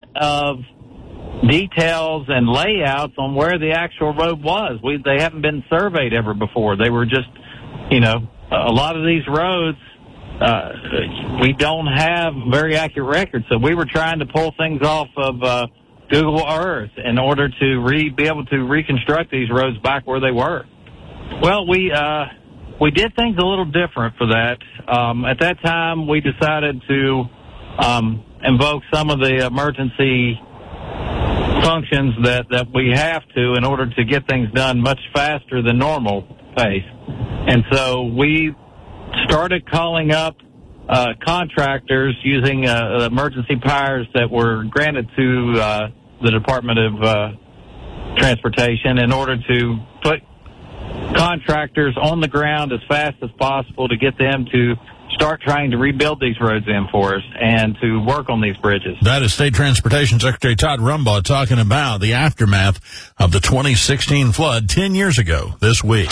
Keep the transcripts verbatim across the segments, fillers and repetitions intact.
of details and layouts on where the actual road was. We they haven't been surveyed ever before. They were just, you know, a lot of these roads, uh, we don't have very accurate records. So we were trying to pull things off of uh, Google Earth in order to re, be able to reconstruct these roads back where they were. Well, we uh, we did things a little different for that. Um, at that time, we decided to um, invoke some of the emergency functions that, that we have to in order to get things done much faster than normal pace. And so we started calling up uh, contractors using uh, emergency powers that were granted to uh, the Department of uh, Transportation in order to put contractors on the ground as fast as possible to get them to start trying to rebuild these roads in for us and to work on these bridges. That is State Transportation Secretary Todd Rumbaugh talking about the aftermath of the twenty sixteen flood ten years ago this week.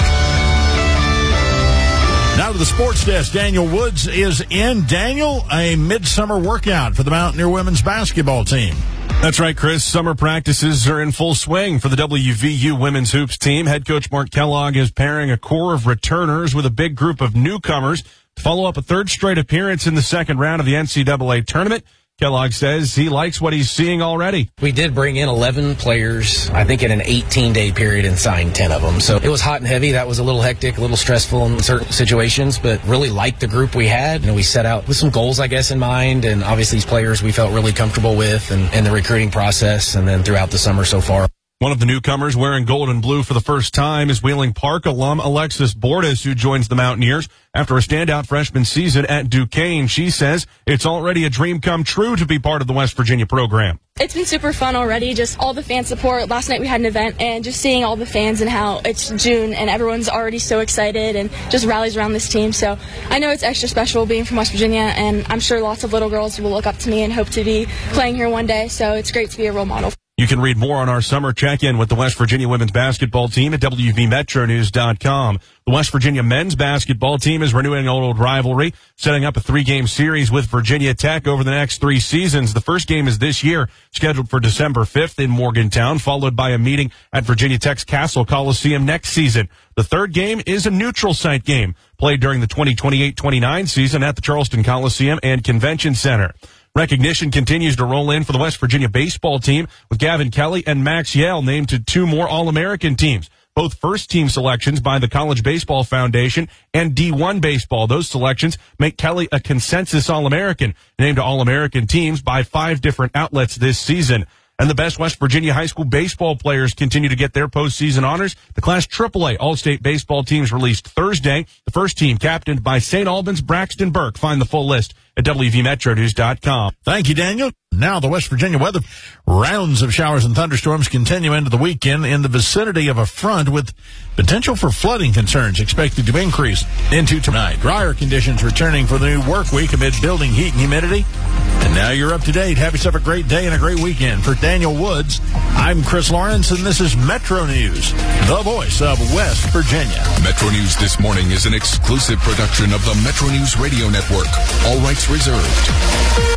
Now to the sports desk. Daniel Woods is in. Daniel, a midsummer workout for the Mountaineer women's basketball team. That's right, Chris. Summer practices are in full swing for the W V U women's hoops team. Head coach Mark Kellogg is pairing a core of returners with a big group of newcomers to follow up a third straight appearance in the second round of the N C double A tournament. Kellogg says he likes what he's seeing already. We did bring in eleven players, I think in an eighteen-day period, and signed ten of them. So it was hot and heavy. That was a little hectic, a little stressful in certain situations, but really liked the group we had. You know, we set out with some goals, I guess, in mind, and obviously these players we felt really comfortable with and in the recruiting process and then throughout the summer so far. One of the newcomers wearing gold and blue for the first time is Wheeling Park alum Alexis Bordas, who joins the Mountaineers after a standout freshman season at Duquesne. She says it's already a dream come true to be part of the West Virginia program. It's been super fun already, just all the fan support. Last night we had an event, and just seeing all the fans and how it's June and everyone's already so excited and just rallies around this team. So I know it's extra special being from West Virginia, and I'm sure lots of little girls will look up to me and hope to be playing here one day. So it's great to be a role model. You can read more on our summer check-in with the West Virginia women's basketball team at W V Metro News dot com. The West Virginia men's basketball team is renewing an old rivalry, setting up a three-game series with Virginia Tech over the next three seasons. The first game is this year, scheduled for December fifth in Morgantown, followed by a meeting at Virginia Tech's Castle Coliseum next season. The third game is a neutral site game, played during the twenty twenty-eight twenty-nine season at the Charleston Coliseum and Convention Center. Recognition continues to roll in for the West Virginia baseball team, with Gavin Kelly and Max Yale named to two more All-American teams, both first-team selections by the College Baseball Foundation and D one Baseball. Those selections make Kelly a consensus All-American, named to All-American teams by five different outlets this season. And the best West Virginia high school baseball players continue to get their postseason honors. The Class triple A All-State baseball teams released Thursday. The first team, captained by Saint Albans' Braxton Burke. Find the full list at W V Metro News dot com. Thank you, Daniel. Now the West Virginia weather. Rounds of showers and thunderstorms continue into the weekend in the vicinity of a front, with potential for flooding concerns expected to increase into tonight. Drier conditions returning for the new work week amid building heat and humidity. And now you're up to date. Have yourself a great day and a great weekend. For Daniel Woods, I'm Chris Lawrence, and this is Metro News, the voice of West Virginia. Metro News This Morning is an exclusive production of the Metro News Radio Network. All rights reserved.